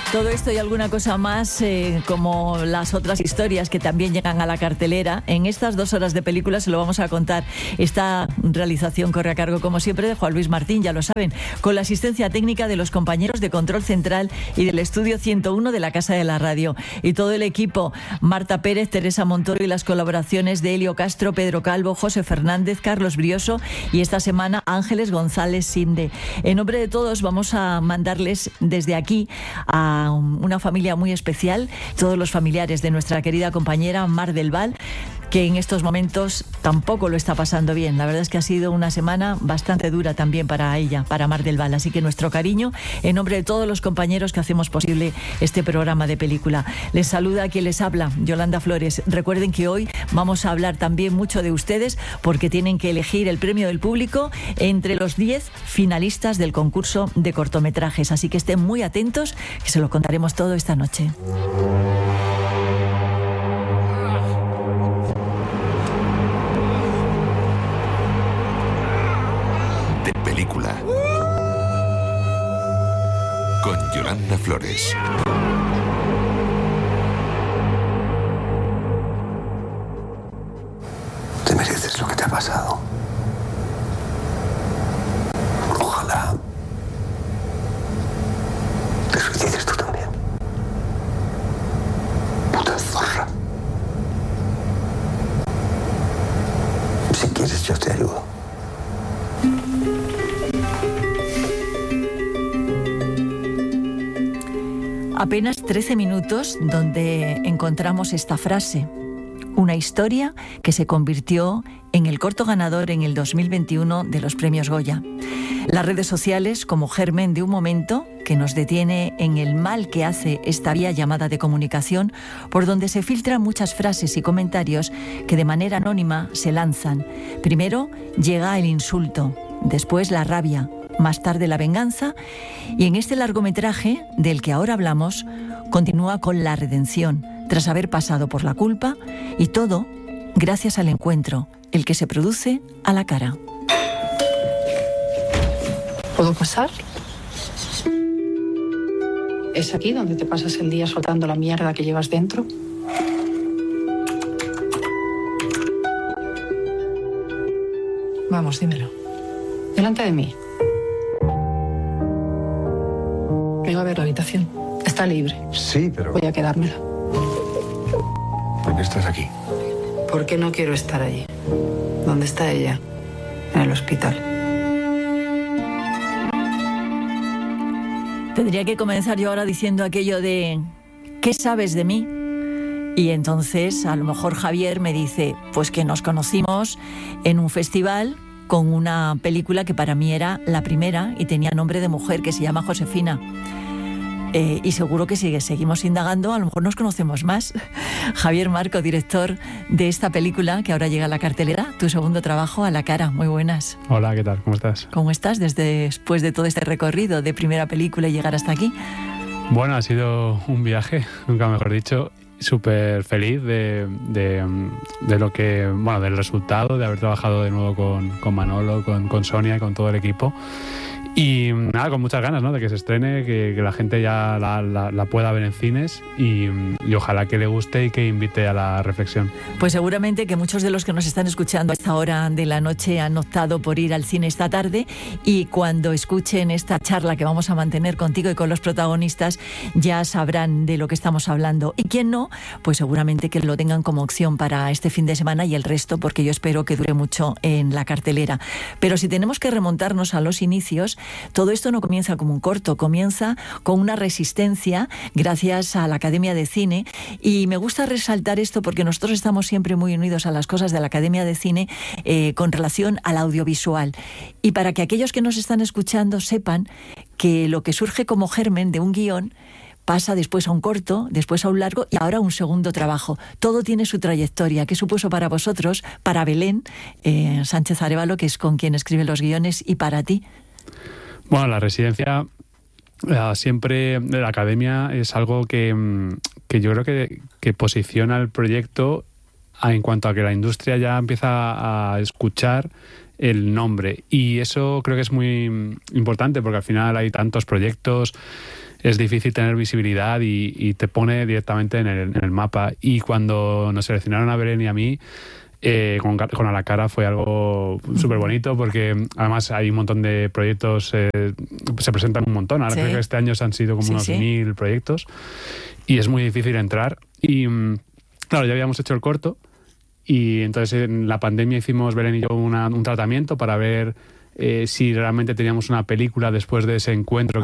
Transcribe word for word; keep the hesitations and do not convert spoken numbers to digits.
Todo esto y alguna cosa más, eh, como las otras historias que también llegan a la cartelera. En estas dos horas de película se lo vamos a contar. Esta realización corre a cargo, como siempre, de Juan Luis Martín, ya lo saben, con la asistencia técnica de los compañeros de Control Central y del Estudio ciento uno de la Casa de la Radio. Y todo el equipo, Marta Pérez, Teresa Montoro y las colaboraciones de Elio Castro, Pedro Calvo, José Fernández, Carlos Brioso y esta semana Ángeles González Sinde. En nombre de todos vamos a mandarles desde aquí a una familia muy especial, todos los familiares de nuestra querida compañera Mar del Val, que en estos momentos tampoco lo está pasando bien. La verdad es que ha sido una semana bastante dura también para ella, para Mar del Val. Así que nuestro cariño en nombre de todos los compañeros que hacemos posible este programa de película. Les saluda quien les habla, Yolanda Flores. Recuerden que hoy vamos a hablar también mucho de ustedes, porque tienen que elegir el premio del público entre los diez finalistas del concurso de cortometrajes. Así que estén muy atentos, que se lo contaremos todo esta noche. De película con Yolanda Flores. Te mereces lo que te ha pasado. Ojalá te suicides tú también. Puta zorra. Si quieres, yo te ayudo. Apenas trece minutos donde encontramos esta frase. Una historia que se convirtió en el corto ganador en el dos mil veintiuno de los premios Goya. Las redes sociales como germen de un momento que nos detiene en el mal que hace esta vía llamada de comunicación, por donde se filtran muchas frases y comentarios que de manera anónima se lanzan. Primero llega el insulto, después la rabia, más tarde la venganza, y en este largometraje del que ahora hablamos continúa con la redención, tras haber pasado por la culpa, y todo gracias al encuentro, el que se produce a la cara. ¿Puedo pasar? ¿Es aquí donde te pasas el día soltando la mierda que llevas dentro? Vamos, dímelo. Delante de mí. Vengo a ver la habitación. Está libre. Sí, pero... Voy a quedármela. ¿Por qué estás aquí? Porque no quiero estar allí. ¿Dónde está ella? En el hospital. Tendría que comenzar yo ahora diciendo aquello de ¿qué sabes de mí? Y entonces a lo mejor Javier me dice pues que nos conocimos en un festival con una película que para mí era la primera y tenía nombre de mujer, que se llama Josefina. Eh, y seguro que si seguimos indagando, a lo mejor nos conocemos más. Javier Marco, director de esta película que ahora llega a la cartelera, tu segundo trabajo, A la cara. Muy buenas. Hola, ¿qué tal? ¿Cómo estás? ¿Cómo estás desde, después de todo este recorrido de primera película y llegar hasta aquí? Bueno, ha sido un viaje, nunca mejor dicho. Súper feliz de, de, de lo que, bueno, del resultado, de haber trabajado de nuevo con, con Manolo, con, con Sonia y con todo el equipo. Y nada, con muchas ganas, ¿no?, de que se estrene, que, que la gente ya la, la, la pueda ver en cines y, y ojalá que le guste y que invite a la reflexión. Pues seguramente que muchos de los que nos están escuchando a esta hora de la noche han optado por ir al cine esta tarde, y cuando escuchen esta charla que vamos a mantener contigo y con los protagonistas ya sabrán de lo que estamos hablando. Y quien no, pues seguramente que lo tengan como opción para este fin de semana y el resto, porque yo espero que dure mucho en la cartelera. Pero si tenemos que remontarnos a los inicios, todo esto no comienza como un corto, comienza con una resistencia gracias a la Academia de Cine, y me gusta resaltar esto porque nosotros estamos siempre muy unidos a las cosas de la Academia de Cine eh, con relación al audiovisual, y para que aquellos que nos están escuchando sepan que lo que surge como germen de un guión pasa después a un corto, después a un largo y ahora a un segundo trabajo. Todo tiene su trayectoria. ¿Qué supuso para vosotros, para Belén eh, Sánchez Arévalo, que es con quien escribe los guiones, y para ti? Bueno, la residencia, eh, siempre, la academia es algo que, que yo creo que, que posiciona el proyecto en cuanto a que la industria ya empieza a escuchar el nombre, y eso creo que es muy importante porque al final hay tantos proyectos es difícil tener visibilidad y, y te pone directamente en el, en el mapa. Y cuando nos seleccionaron a Belén y a mí, eh, con, con A la cara fue algo súper bonito, porque además hay un montón de proyectos, eh, se presentan un montón. Ahora sí. Creo que este año han sido como sí, unos sí. mil proyectos y es muy difícil entrar. Y claro, ya habíamos hecho el corto y entonces en la pandemia hicimos Belén y yo una, un tratamiento para ver eh, si realmente teníamos una película después de ese encuentro